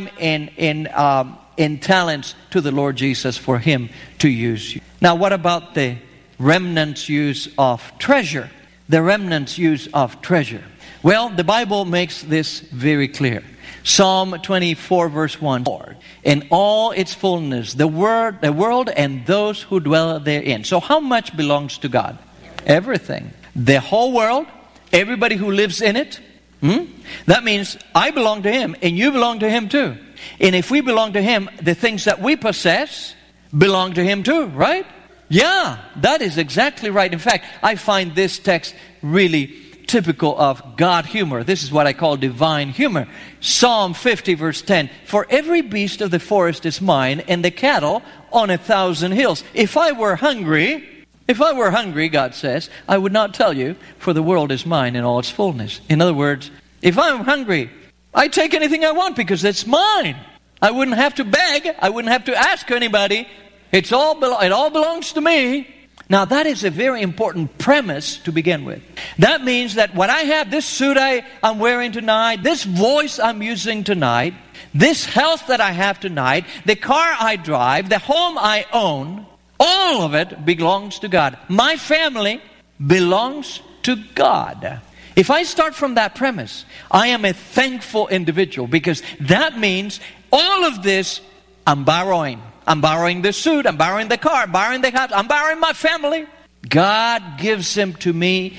in talents to the Lord Jesus for Him to use you. Now, what about the remnant's use of treasure? The remnant's use of treasure. Well, the Bible makes this very clear. Psalm 24 verse 1. Lord, in all its fullness, the world and those who dwell therein. So how much belongs to God? Everything. The whole world, everybody who lives in it. That means I belong to Him and you belong to Him too. And if we belong to Him, the things that we possess belong to Him too, right? Yeah, that is exactly right. In fact, I find this text really typical of God humor. This is what I call divine humor. Psalm 50 verse 10. For every beast of the forest is mine, and the cattle on 1,000 hills. If I were hungry, God says, I would not tell you, for the world is mine in all its fullness. In other words, if I'm hungry, I take anything I want because it's mine. I wouldn't have to beg. I wouldn't have to ask anybody. It all belongs to me. Now, that is a very important premise to begin with. That means that what I have, this suit I'm wearing tonight, this voice I'm using tonight, this health that I have tonight, the car I drive, the home I own, all of it belongs to God. My family belongs to God. If I start from that premise, I am a thankful individual, because that means all of this I'm borrowing. I'm borrowing the suit, I'm borrowing the car, I'm borrowing the house, I'm borrowing my family. God gives them to me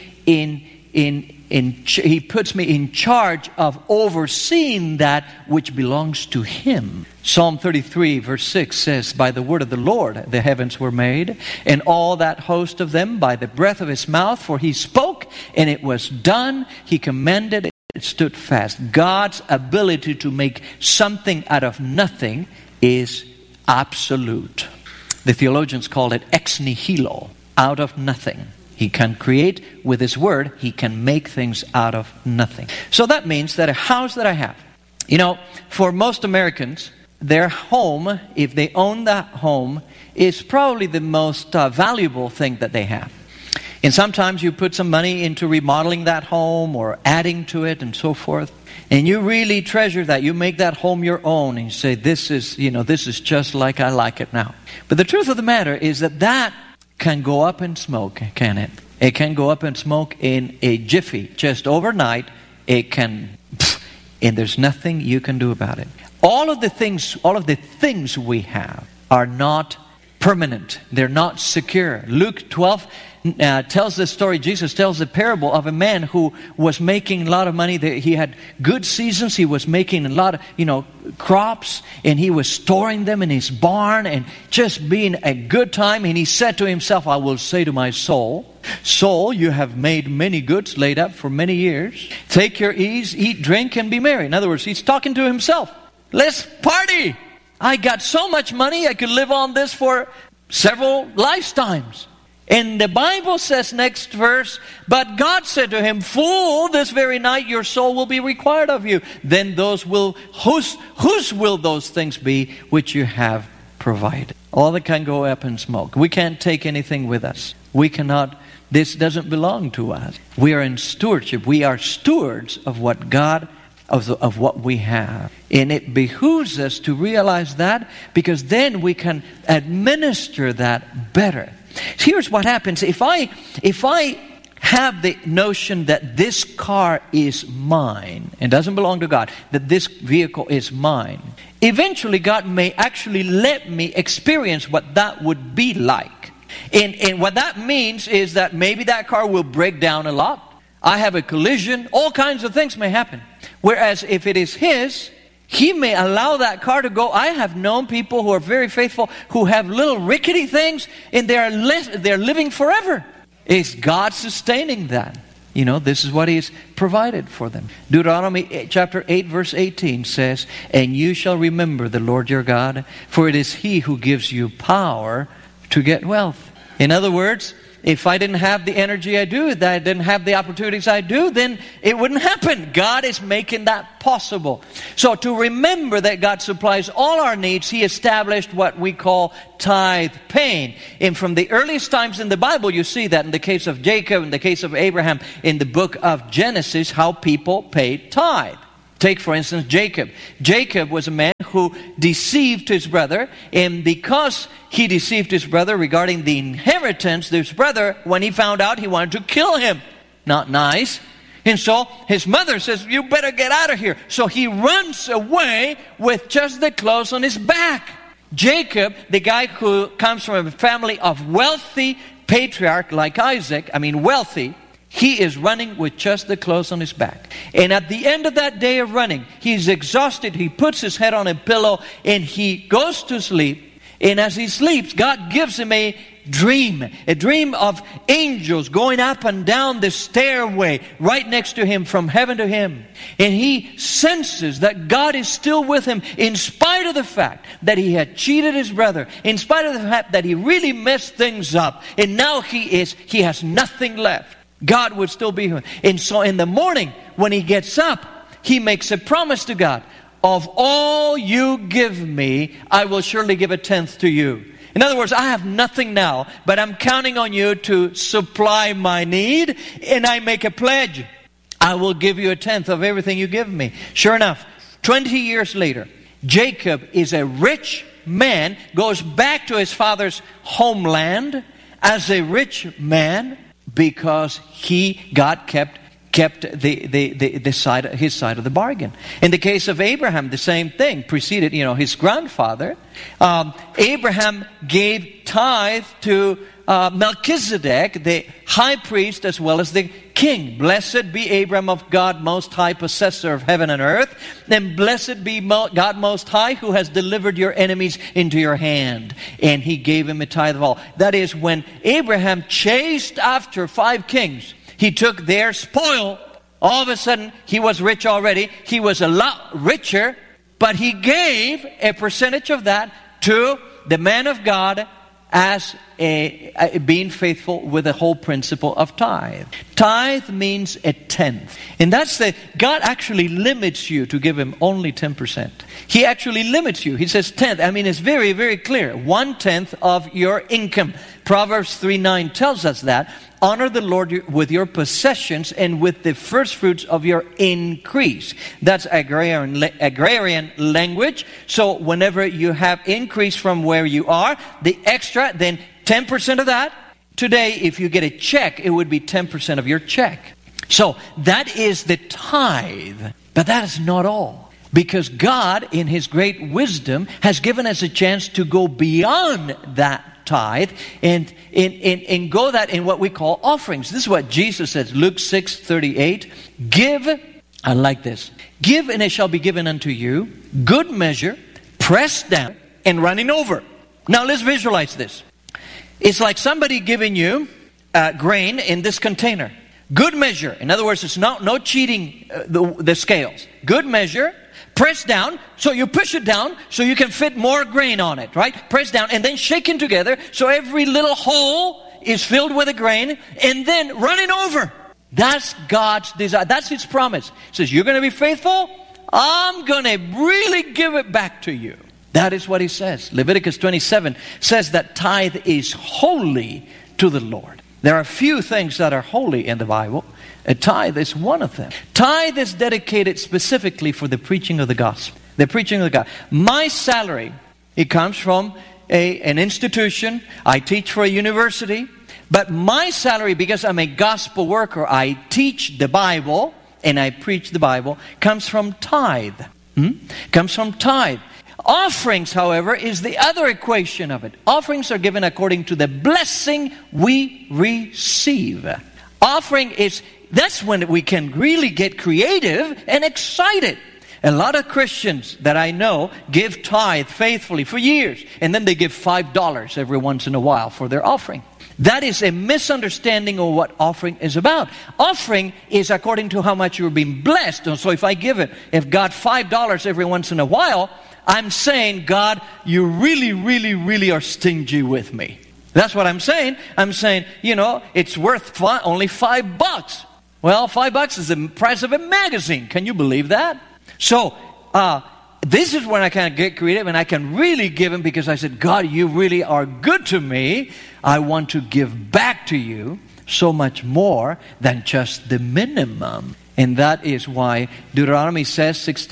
He puts me in charge of overseeing that which belongs to Him. Psalm 33 verse 6 says, by the word of the Lord the heavens were made, and all that host of them by the breath of His mouth. For He spoke, and it was done. He commanded, it stood fast. God's ability to make something out of nothing is absolute. The theologians call it ex nihilo, out of nothing. He can create with His word. He can make things out of nothing. So that means that a house that I have, for most Americans, their home, if they own that home, is probably the most valuable thing that they have. And sometimes you put some money into remodeling that home or adding to it and so forth. And you really treasure that. You make that home your own. And you say, this is just like I like it now. But the truth of the matter is that can go up in smoke, can it? It can go up in smoke in a jiffy. Just overnight, and there's nothing you can do about it. All of the things we have are not permanent. They're not secure. Luke 12 tells the story. Jesus tells the parable of a man who was making a lot of money. He had good seasons. He was making a lot of, crops, and he was storing them in his barn and just being a good time. And he said to himself, I will say to my soul, soul, you have made many goods laid up for many years. Take your ease, eat, drink, and be merry. In other words, he's talking to himself. Let's party. I got so much money, I could live on this for several lifetimes. And the Bible says, next verse, but God said to him, fool, this very night your soul will be required of you. Then whose will those things be which you have provided? All that can go up in smoke. We can't take anything with us. We cannot, this doesn't belong to us. We are in stewardship. We are stewards of what God of what we have. And it behooves us to realize that, because then we can administer that better. Here's what happens. If I have the notion that this car is mine and doesn't belong to God, that this vehicle is mine, eventually God may actually let me experience what that would be like. And what that means is that maybe that car will break down a lot. I have a collision. All kinds of things may happen. Whereas if it is His, He may allow that car to go. I have known people who are very faithful who have little rickety things, and they're living forever. Is God sustaining that? This is what He's provided for them. Deuteronomy chapter 8 verse 18 says, and you shall remember the Lord your God, for it is He who gives you power to get wealth. In other words, if I didn't have the energy I do, that I didn't have the opportunities I do, then it wouldn't happen. God is making that possible. So to remember that God supplies all our needs, He established what we call tithe paying. And from the earliest times in the Bible, you see that in the case of Jacob, in the case of Abraham, in the book of Genesis, how people paid tithe. Take, for instance, Jacob. Jacob was a man who deceived his brother. And because he deceived his brother regarding the inheritance, his brother, when he found out, he wanted to kill him. Not nice. And so his mother says, you better get out of here. So he runs away with just the clothes on his back. Jacob, the guy who comes from a family of wealthy patriarch like Isaac, wealthy, he is running with just the clothes on his back. And at the end of that day of running, he's exhausted. He puts his head on a pillow and he goes to sleep. And as he sleeps, God gives him a dream of angels going up and down the stairway right next to him from heaven to him. And he senses that God is still with him in spite of the fact that he had cheated his brother, in spite of the fact that he really messed things up. And now he has nothing left. God would still be with him. And so in the morning when he gets up, he makes a promise to God. Of all you give me, I will surely give a tenth to you. In other words, I have nothing now, but I'm counting on you to supply my need, and I make a pledge. I will give you a tenth of everything you give me. Sure enough, 20 years later, Jacob is a rich man, goes back to his father's homeland as a rich man because God kept his side of the bargain. In the case of Abraham, the same thing preceded, his grandfather. Abraham gave tithe to Melchizedek, the high priest, as well as the king. Blessed be Abram of God Most High, possessor of heaven and earth. And blessed be God Most High, who has delivered your enemies into your hand. And he gave him a tithe of all. That is, when Abraham chased after 5 kings, he took their spoil. All of a sudden, he was rich already. He was a lot richer, but he gave a percentage of that to the man of God as being faithful with the whole principle of tithe. Tithe means a tenth. And God actually limits you to give him only 10%. He actually limits you. He says tenth. It's very, very clear. 1/10 of your income. Proverbs 3:9 tells us that. Honor the Lord with your possessions and with the first fruits of your increase. That's agrarian language. So whenever you have increase from where you are, the extra, then 10% of that. Today, if you get a check, it would be 10% of your check. So that is the tithe. But that is not all. Because God, in His great wisdom, has given us a chance to go beyond that tithe and go that in what we call offerings. This is what Jesus says, Luke 6:38. Give, I like this. Give and it shall be given unto you, good measure, pressed down and running over. Now let's visualize this. It's like somebody giving you grain in this container. Good measure. In other words, it's no cheating the scales. Good measure. Press down, so you push it down so you can fit more grain on it, right? Press down and then shaken together so every little hole is filled with the grain and then running over. That's God's desire. That's His promise. He says, you're going to be faithful? I'm going to really give it back to you. That is what He says. Leviticus 27 says that tithe is holy to the Lord. There are few things that are holy in the Bible. A tithe is one of them. Tithe is dedicated specifically for the preaching of the gospel. The preaching of the gospel. My salary, it comes from an institution. I teach for a university. But my salary, because I'm a gospel worker, I teach the Bible and I preach the Bible, comes from tithe. Comes from tithe. Offerings, however, is the other equation of it. Offerings are given according to the blessing we receive. Offering that's when we can really get creative and excited. A lot of Christians that I know give tithe faithfully for years, and then they give $5 every once in a while for their offering. That is a misunderstanding of what offering is about. Offering is according to how much you're being blessed. And so if God $5 every once in a while, I'm saying, God, you really, really, really are stingy with me. That's what I'm saying. I'm saying, it's worth only $5. Well, $5 is the price of a magazine. Can you believe that? So, this is when I can get creative and I can really give Him because I said, God, you really are good to me. I want to give back to you so much more than just the minimum. And that is why Deuteronomy says, 16,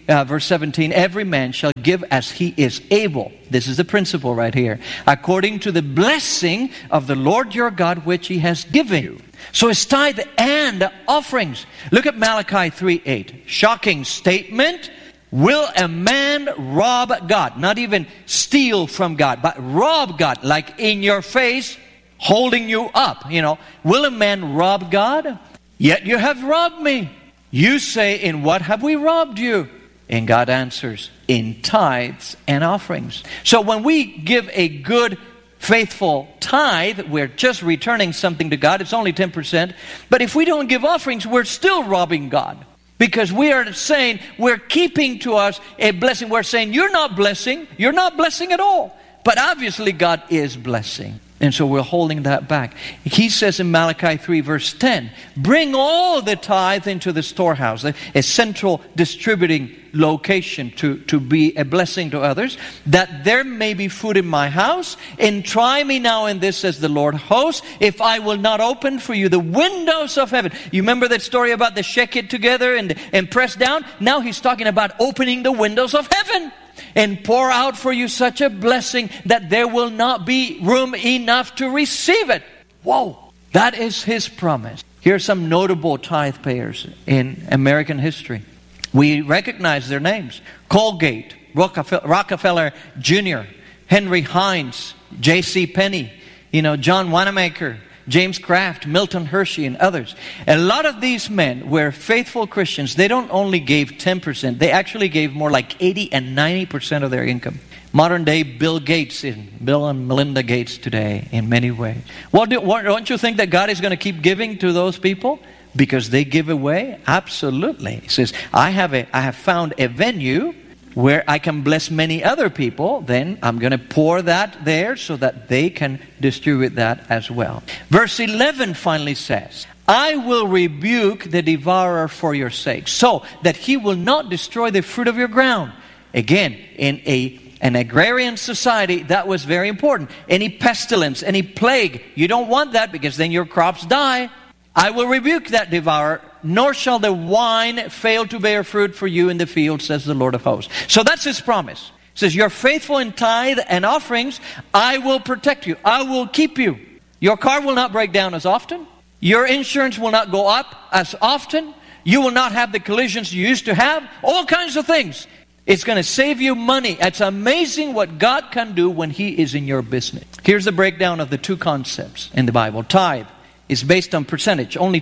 verse 17, every man shall give as he is able. This is the principle right here. According to the blessing of the Lord your God, which he has given you. So it's tithe and offerings. Look at Malachi 3:8. Shocking statement. Will a man rob God? Not even steal from God, but rob God, like in your face, holding you up. Will a man rob God? Yet you have robbed me. You say, in what have we robbed you? And God answers, in tithes and offerings. So when we give a good, faithful tithe, we're just returning something to God. It's only 10%. But if we don't give offerings, we're still robbing God. Because we are saying, we're keeping to us a blessing. We're saying, you're not blessing at all. But obviously God is blessing. And so we're holding that back. He says in Malachi 3 verse 10, bring all the tithe into the storehouse, a central distributing location to be a blessing to others, that there may be food in my house. And try me now in this, says the Lord hosts, if I will not open for you the windows of heaven. You remember that story about the shake it together and press down? Now he's talking about opening the windows of heaven. And pour out for you such a blessing that there will not be room enough to receive it. Whoa, that is his promise. Here are some notable tithe payers in American history. We recognize their names. Colgate, Rockefeller Jr., Henry Heinz, J.C. Penney, John Wanamaker, James Kraft, Milton Hershey, and others. A lot of these men were faithful Christians. They don't only gave 10%, they actually gave more like 80 and 90% of their income. Modern day Bill and Melinda Gates today in many ways. Well, don't you think that God is going to keep giving to those people? Because they give away? Absolutely. He says, I have found a venue where I can bless many other people, then I'm going to pour that there so that they can distribute that as well. Verse 11 finally says, I will rebuke the devourer for your sake, so that he will not destroy the fruit of your ground. Again, in an agrarian society, that was very important. Any pestilence, any plague, you don't want that because then your crops die. I will rebuke that devourer, nor shall the wine fail to bear fruit for you in the field, says the Lord of hosts. So that's his promise. He says, you're faithful in tithe and offerings, I will protect you. I will keep you. Your car will not break down as often. Your insurance will not go up as often. You will not have the collisions you used to have. All kinds of things. It's going to save you money. It's amazing what God can do when he is in your business. Here's the breakdown of the two concepts in the Bible. Tithe is based on percentage, only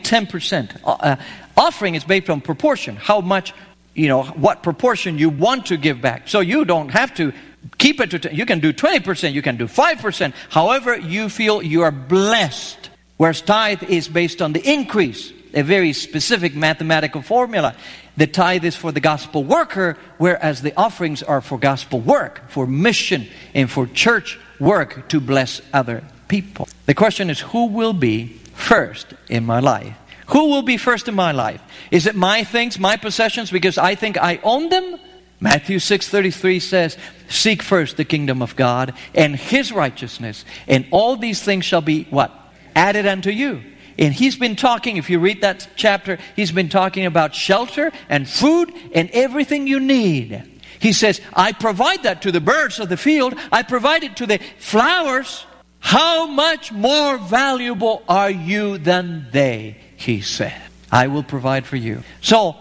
10%. Offering is based on proportion, how much, what proportion you want to give back. So you don't have to keep it to 10. You can do 20%, you can do 5%, however you feel you are blessed. Whereas tithe is based on the increase, a very specific mathematical formula. The tithe is for the gospel worker, whereas the offerings are for gospel work, for mission, and for church work to bless other people. The question is, who will be first in my life? Who will be first in my life? Is it my things, my possessions, because I think I own them? Matthew 6:33 says, seek first the kingdom of God and his righteousness, and all these things shall be what? Added unto you. And he's been talking, if you read that chapter, he's been talking about shelter and food and everything you need. He says, I provide that to the birds of the field. I provide it to the flowers. How much more valuable are you than they? He said, I will provide for you. So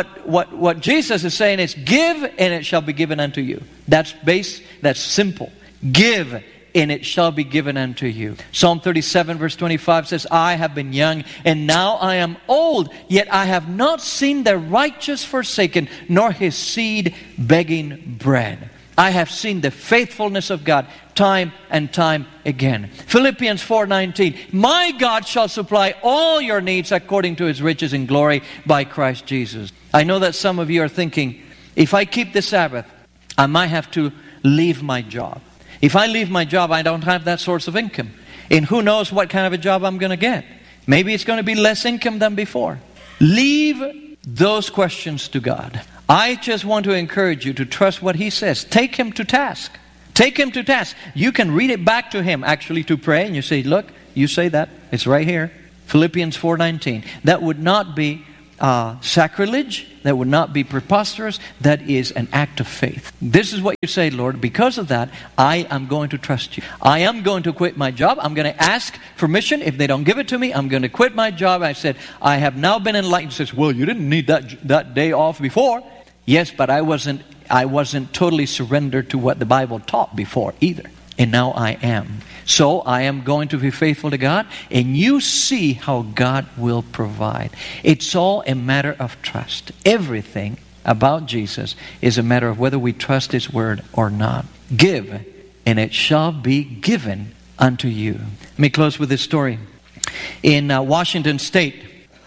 what Jesus is saying is, give and it shall be given unto you. That's simple. Give and it shall be given unto you. Psalm 37 verse 25 says, I have been young and now I am old, yet I have not seen the righteous forsaken, nor his seed begging bread. I have seen the faithfulness of God time and time again. Philippians 4:19, my God shall supply all your needs according to his riches in glory by Christ Jesus. I know that some of you are thinking, if I keep the Sabbath, I might have to leave my job. If I leave my job, I don't have that source of income. And who knows what kind of a job I'm going to get. Maybe it's going to be less income than before. Leave those questions to God. I just want to encourage you to trust what he says. Take him to task. Take him to task. You can read it back to him, actually, to pray. And you say, look, you say that. It's right here. Philippians 4:19. That would not be sacrilege. That would not be preposterous. That is an act of faith. This is what you say, Lord, because of that, I am going to trust you. I am going to quit my job. I'm going to ask permission. If they don't give it to me, I'm going to quit my job. I said, I have now been enlightened. He says, well, you didn't need that day off before. Yes, but I wasn't totally surrendered to what the Bible taught before either. And now I am. So I am going to be faithful to God, and you see how God will provide. It's all a matter of trust. Everything about Jesus is a matter of whether we trust His word or not. Give, and it shall be given unto you. Let me close with this story. In Washington State,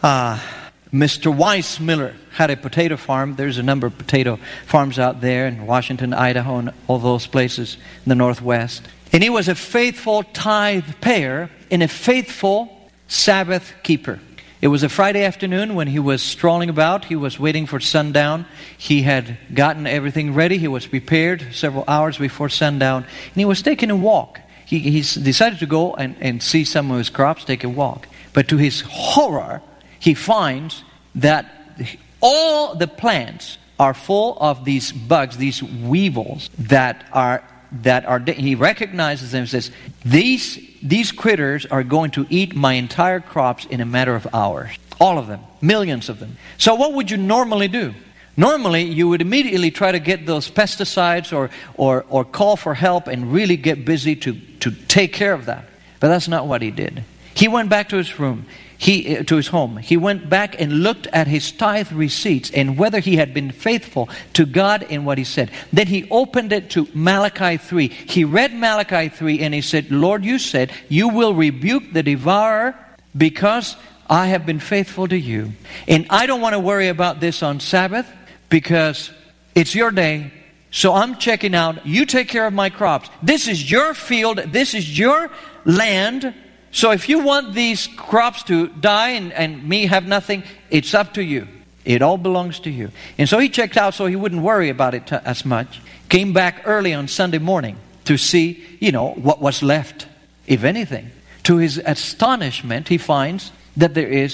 Mr. Weiss Miller had a potato farm. There's a number of potato farms out there in Washington, Idaho, and all those places in the Northwest. And he was a faithful tithe payer and a faithful Sabbath keeper. It was a Friday afternoon when he was strolling about. He was waiting for sundown. He had gotten everything ready. He was prepared several hours before sundown. And he was taking a walk. He decided to go and see some of his crops, take a walk. But to his horror, he finds that all the plants are full of these bugs, these weevils that are he recognizes them and says, these critters are going to eat my entire crops in a matter of hours. All of them. Millions of them. So what would you normally do? Normally, you would immediately try to get those pesticides or call for help and really get busy to take care of that. But that's not what he did. He went back to his home. He went back and looked at his tithe receipts and whether he had been faithful to God in what he said. Then he opened it to Malachi 3. He read Malachi 3 and he said, Lord, you said, you will rebuke the devourer because I have been faithful to you. And I don't want to worry about this on Sabbath because it's your day. So I'm checking out. You take care of my crops. This is your field. This is your land. So if you want these crops to die and me have nothing, it's up to you. It all belongs to you. And so he checked out so he wouldn't worry about it as much. Came back early on Sunday morning to see, what was left, if anything. To his astonishment, he finds that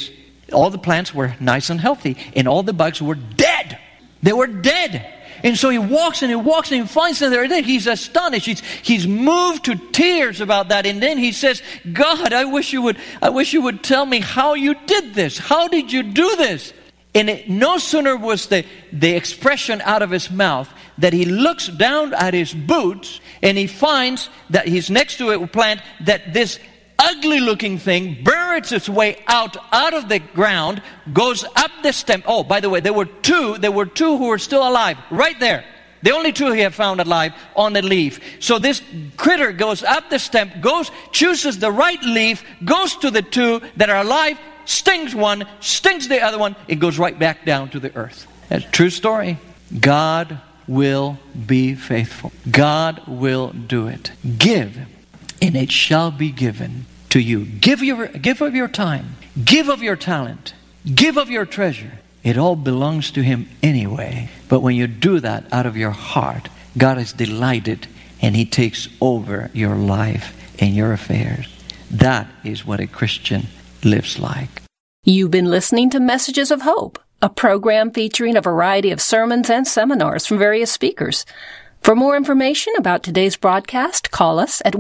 all the plants were nice and healthy and all the bugs were dead. They were dead. And so he walks and he finds them there. He's astonished. He's moved to tears about that. And then he says, God, I wish you would tell me how you did this. How did you do this? And no sooner was the expression out of his mouth that he looks down at his boots and he finds that he's next to a plant that this ugly looking thing burrows its way out of the ground, goes up the stem. Oh, by the way, there were two who were still alive right there. The only two he had found alive on the leaf. So this critter goes up the stem, chooses the right leaf, goes to the two that are alive, stings one, stings the other one, it goes right back down to the earth. That's a true story. God will be faithful. God will do it. Give, and it shall be given to you. Give of your time. Give of your talent. Give of your treasure. It all belongs to Him anyway. But when you do that out of your heart, God is delighted and He takes over your life and your affairs. That is what a Christian lives like. You've been listening to Messages of Hope, a program featuring a variety of sermons and seminars from various speakers. For more information about today's broadcast, call us at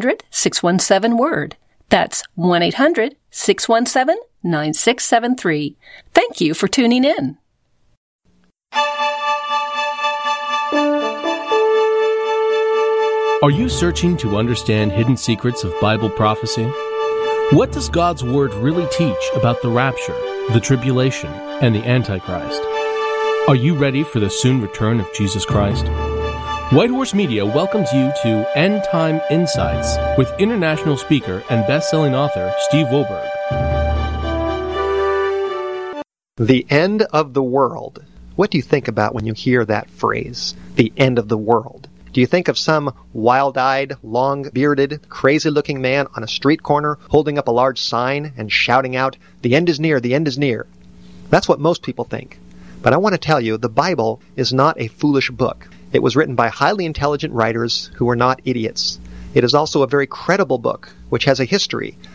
1-800-617-WORD. That's 1-800-617-9673. Thank you for tuning in. Are you searching to understand hidden secrets of Bible prophecy? What does God's Word really teach about the rapture, the tribulation, and the Antichrist? Are you ready for the soon return of Jesus Christ? White Horse Media welcomes you to End Time Insights with international speaker and best-selling author Steve Wohlberg. The end of the world. What do you think about when you hear that phrase, the end of the world? Do you think of some wild-eyed, long-bearded, crazy-looking man on a street corner holding up a large sign and shouting out, "The end is near, the end is near"? That's what most people think. But I want to tell you, the Bible is not a foolish book. It was written by highly intelligent writers who were not idiots. It is also a very credible book, which has a history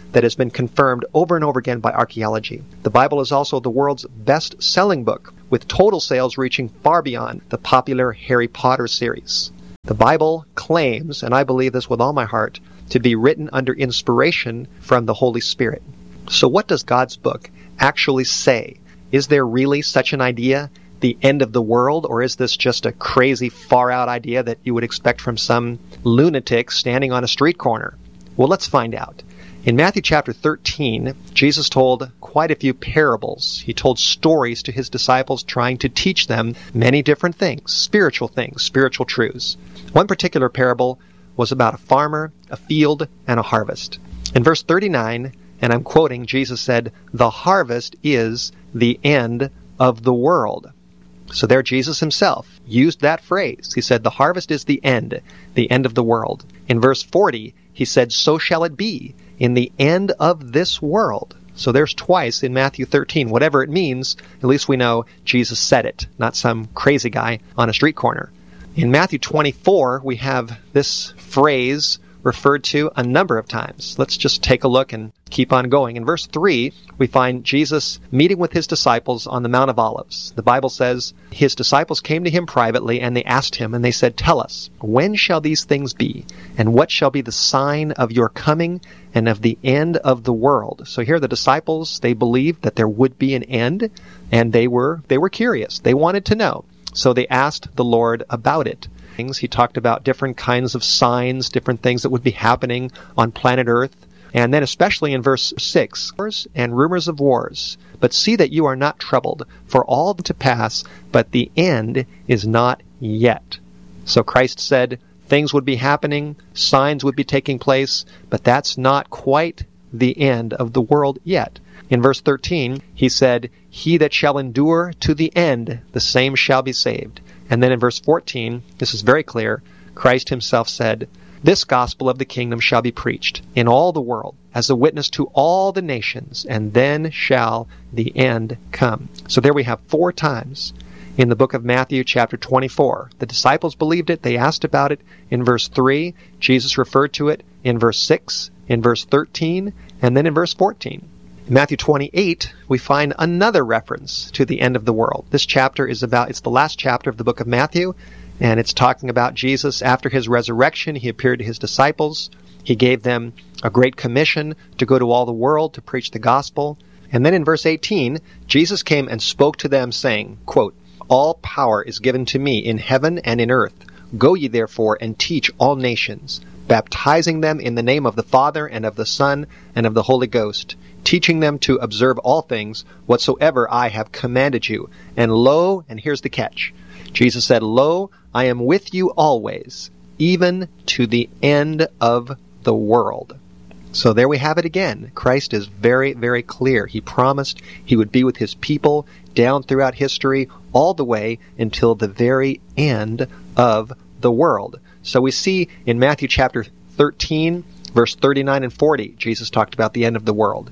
that has been confirmed over and over again by archaeology. The Bible is also the world's best-selling book, with total sales reaching far beyond the popular Harry Potter series. The Bible claims, and I believe this with all my heart, to be written under inspiration from the Holy Spirit. So what does God's book actually say? Is there really such an idea, the end of the world, or is this just a crazy, far-out idea that you would expect from some lunatic standing on a street corner? Well, let's find out. In Matthew chapter 13, Jesus told quite a few parables. He told stories to his disciples, trying to teach them many different things, spiritual truths. One particular parable was about a farmer, a field, and a harvest. In verse 39, and I'm quoting, Jesus said, "The harvest is the end of the world." So there Jesus himself used that phrase. He said, the harvest is the end of the world. In verse 40, he said, "So shall it be in the end of this world." So there's twice in Matthew 13. Whatever it means, at least we know Jesus said it, not some crazy guy on a street corner. In Matthew 24, we have this phrase referred to a number of times. Let's just take a look and keep on going. In verse 3, we find Jesus meeting with his disciples on the Mount of Olives. The Bible says, his disciples came to him privately, and they asked him, and they said, "Tell us, when shall these things be? And what shall be the sign of your coming and of the end of the world?" So here the disciples, they believed that there would be an end, and they were curious. They wanted to know. So they asked the Lord about it. He talked about different kinds of signs, different things that would be happening on planet Earth. And then especially in verse 6, "Wars and rumors of wars. But see that you are not troubled, for all to pass, but the end is not yet." So Christ said things would be happening, signs would be taking place, but that's not quite the end of the world yet. In verse 13, he said, "He that shall endure to the end, the same shall be saved." And then in verse 14, this is very clear, Christ himself said, "This gospel of the kingdom shall be preached in all the world as a witness to all the nations, and then shall the end come." So there we have 4 times in the book of Matthew chapter 24. The disciples believed it. They asked about it in verse 3. Jesus referred to it in verse 6, in verse 13, and then in verse 14. In Matthew 28, we find another reference to the end of the world. This chapter it's the last chapter of the book of Matthew, and it's talking about Jesus after his resurrection. He appeared to his disciples. He gave them a great commission to go to all the world to preach the gospel. And then in verse 18, Jesus came and spoke to them, saying, quote, "All power is given to me in heaven and in earth. Go ye therefore and teach all nations, baptizing them in the name of the Father and of the Son and of the Holy Ghost, teaching them to observe all things whatsoever I have commanded you. And lo," and here's the catch, Jesus said, "Lo, I am with you always, even to the end of the world." So there we have it again. Christ is very, very clear. He promised he would be with his people down throughout history, all the way until the very end of the world. So we see in Matthew chapter 13, verse 39 and 40, Jesus talked about the end of the world.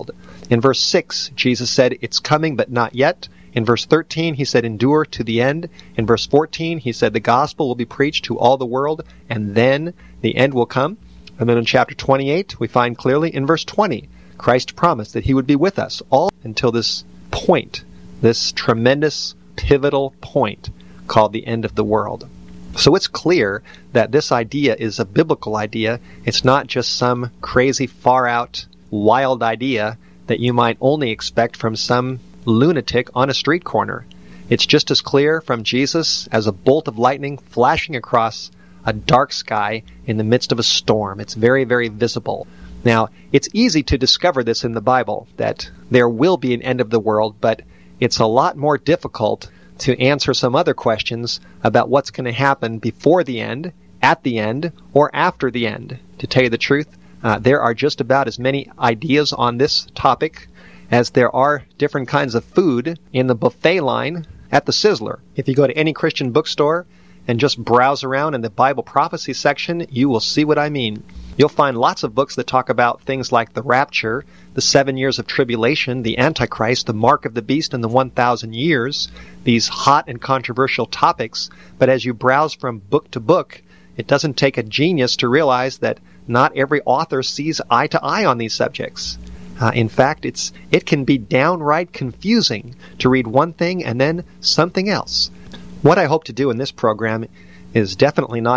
In verse 6, Jesus said, "It's coming, but not yet." In verse 13, he said, "Endure to the end." In verse 14, he said, "The gospel will be preached to all the world, and then the end will come." And then in chapter 28, we find clearly in verse 20, Christ promised that he would be with us all until this point, this tremendous, pivotal point called the end of the world. So it's clear that this idea is a biblical idea. It's not just some crazy, far-out, wild idea that you might only expect from some lunatic on a street corner. It's just as clear from Jesus as a bolt of lightning flashing across a dark sky in the midst of a storm. It's very, very visible. Now, it's easy to discover this in the Bible, that there will be an end of the world, but it's a lot more difficult to answer some other questions about what's going to happen before the end, at the end, or after the end. To tell you the truth, there are just about as many ideas on this topic as there are different kinds of food in the buffet line at the Sizzler. If you go to any Christian bookstore and just browse around in the Bible prophecy section, you will see what I mean. You'll find lots of books that talk about things like the rapture, the 7 years of tribulation, the Antichrist, the mark of the beast, and the 1,000 years, these hot and controversial topics. But as you browse from book to book, it doesn't take a genius to realize that not every author sees eye to eye on these subjects. In fact, it can be downright confusing to read one thing and then something else. What I hope to do in this program is definitely not